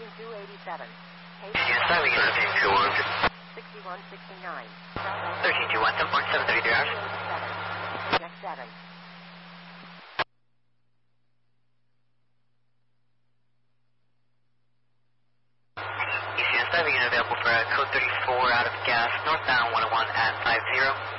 13287. Yes, diving in 1321. 6169. 1321, 10.733 hours. Check 7. ECS diving in available for code 34 out of gas, northbound 101 at 50.